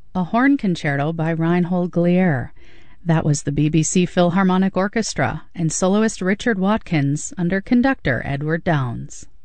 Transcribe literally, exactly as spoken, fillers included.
a horn concerto by Reinhold Glier. That was the B B C Philharmonic Orchestra and soloist Richard Watkins under conductor Edward Downes.